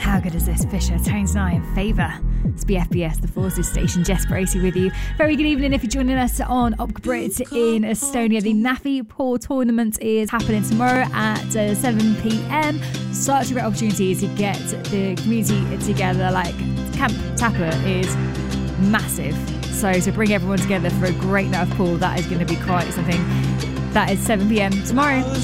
How good is this? Fisher, Tones and I in favour. It's BFBS, the Forces Station. Jess Bracey with you. Very good evening if you're joining us on Opgbrit in Estonia. The NAFI Pool Tournament is happening tomorrow at 7 p.m. Such a great opportunity to get the community together. Like, Camp Tapper is massive. So to bring everyone together for a great night of pool, that is going to be quite something. That is 7 p.m. tomorrow.